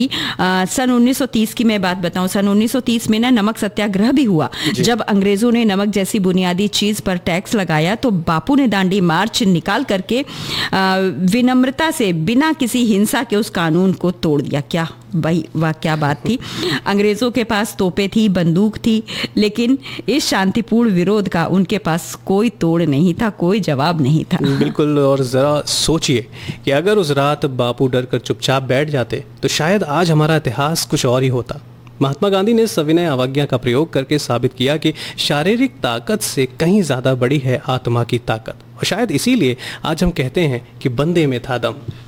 सन 1930 की मैं बात बताऊं, सन 1930 में ना नमक सत्याग्रह भी हुआ। जब अंग्रेजों ने नमक जैसी बुनियादी चीज पर टैक्स लगाया तो बापू ने दांडी मार्च निकाल करके विनम्रता से बिना किसी हिंसा के उस कानून को तोड़ दिया। क्या भाई, वाह क्या बात थी। अंग्रेजों के पास तोपें थी, बंदूक थी, लेकिन इस शांतिपूर्ण विरोध का उनके पास कोई तोड़ नहीं था, कोई जवाब नहीं था। बिल्कुल। और ज़रा सोचिए कि अगर उस रात बापू डर कर चुपचाप बैठ जाते तो शायद आज हमारा इतिहास कुछ और ही होता। महात्मा गांधी ने सविनय अवज्ञा का प्रयोग करके साबित किया कि शारीरिक ताकत से कहीं ज़्यादा बड़ी है आत्मा की ताकत। और शायद इसीलिए आज हम कहते हैं कि बंदे में था दम।